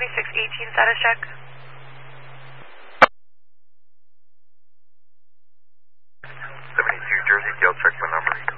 2618 status check. 72 Jersey, Gale, check my number.